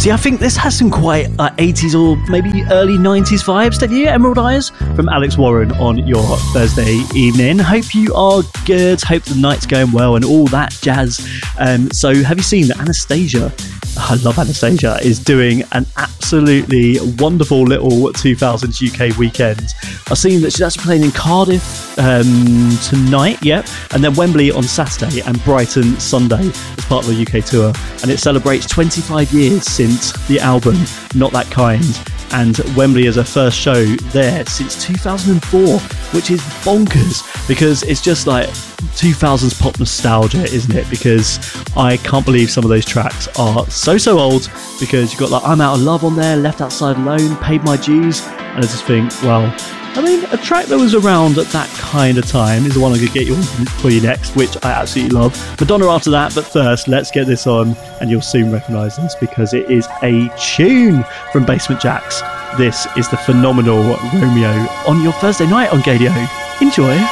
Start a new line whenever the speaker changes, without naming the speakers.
See, I think this has some quite 80s or maybe early 90s vibes, don't you? Emerald Eyes from Alex Warren on your Thursday evening. Hope you are good. Hope the night's going well and all that jazz. So have you seen that Anastasia, I love Anastasia, is doing an absolutely wonderful little 2000s UK weekend. I've seen that she's actually playing in Cardiff tonight, and then Wembley on Saturday and Brighton Sunday as part of the UK tour. And it celebrates 25 years since the album Not That Kind. And Wembley is her first show there since 2004, which is bonkers because it's just like 2000s pop nostalgia, isn't it? Because I can't believe some of those tracks are so old, because you've got like I'm Out of Love on there, Left Outside Alone, Paid My Dues, and I just think, well, I mean, a track that was around at that kind of time is the one I'm going to get you on for you next, which I absolutely love. Madonna after that, but first, let's get this on, and you'll soon recognise this because it is a tune from Basement Jaxx. This is the phenomenal Romeo on your Thursday night on Gadio. Enjoy.